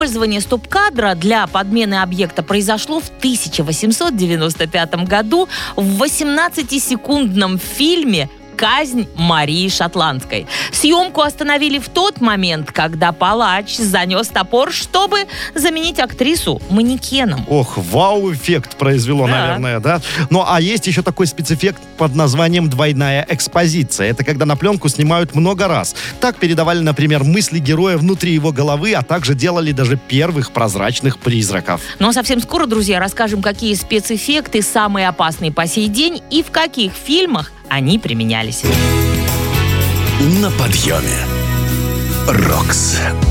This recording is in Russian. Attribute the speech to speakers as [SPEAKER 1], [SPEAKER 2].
[SPEAKER 1] Использование стоп-кадра для подмены объекта произошло в 1895 году в 18-секундном фильме «Казнь Марии Шотландской». Съемку остановили в тот момент, когда палач занес топор, чтобы заменить актрису манекеном.
[SPEAKER 2] Ох, вау-эффект произвело, наверное, да? Ну, а есть еще такой спецэффект под названием «двойная экспозиция». Это когда на пленку снимают много раз. Так передавали, например, мысли героя внутри его головы, а также делали даже первых прозрачных призраков.
[SPEAKER 1] Ну а совсем скоро, друзья, расскажем, какие спецэффекты самые опасные по сей день и в каких фильмах они применялись.
[SPEAKER 3] На подъеме. Рокс.